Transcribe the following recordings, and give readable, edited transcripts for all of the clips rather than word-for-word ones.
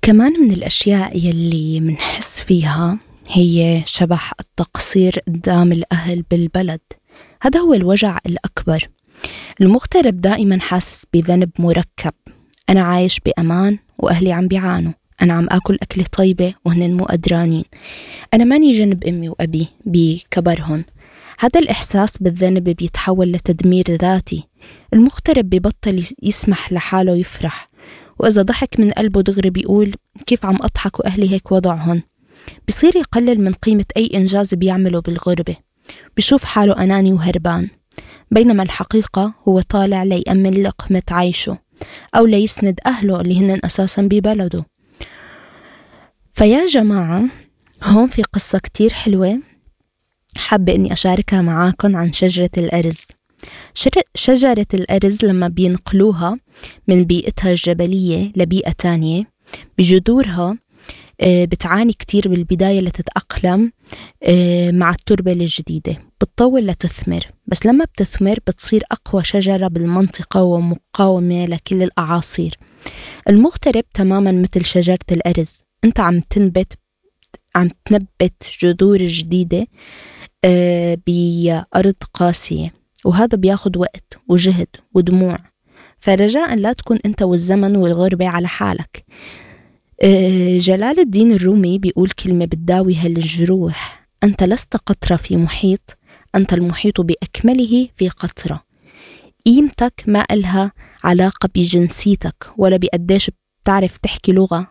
كمان من الأشياء يلي منحس فيها هي شبح التقصير قدام الأهل بالبلد. هذا هو الوجع الأكبر. المغترب دائما حاسس بذنب مركب. أنا عايش بأمان وأهلي عم بيعانوا، أنا عم أكل أكلة طيبة وهن مو قدرانين، أنا ماني جنب أمي وأبي بكبرهن. هذا الإحساس بالذنب بيتحول لتدمير ذاتي. المغترب ببطل يسمح لحاله يفرح، وإذا ضحك من قلبه دغري بيقول كيف عم أضحك وأهلي هيك وضعهن. بصير يقلل من قيمة أي إنجاز بيعمله بالغربة، بيشوف حاله أناني وهربان، بينما الحقيقة هو طالع ليأمن لقمة عيشه أو ليسند أهله اللي هن أساساً ببلده. فيا جماعة، هون في قصة كتير حلوة حابة أني أشاركها معاكم عن شجرة الأرز. شجرة الأرز لما بينقلوها من بيئتها الجبلية لبيئة تانية بجذورها بتعاني كتير بالبداية لتتأقلم مع التربة الجديدة، بتطول لتثمر، بس لما بتثمر بتصير أقوى شجرة بالمنطقة ومقاومة لكل الأعاصير. المغترب تماما مثل شجرة الأرز، أنت عم تنبت جذور جديدة بأرض قاسية، وهذا بياخد وقت وجهد ودموع. فرجاء لا تكون أنت والزمن والغربة على حالك. جلال الدين الرومي بيقول كلمة بتداوي هالجروح: أنت لست قطرة في محيط، أنت المحيط بأكمله في قطرة. قيمتك ما إلها علاقة بجنسيتك ولا بقديش بتعرف تحكي لغة،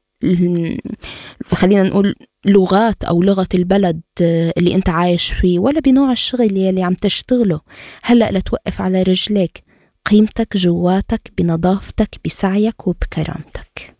خلينا نقول لغات أو لغة البلد اللي أنت عايش فيه، ولا بنوع الشغل اللي عم تشتغله. هلأ لتوقف على رجليك. قيمتك جواتك بنظافتك بسعيك وبكرامتك.